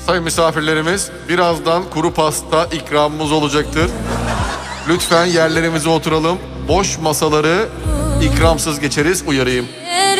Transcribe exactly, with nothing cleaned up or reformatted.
Sayın misafirlerimiz, birazdan kuru pasta ikramımız olacaktır. Lütfen yerlerimize oturalım. Boş masaları ikramsız geçeriz, uyarayım.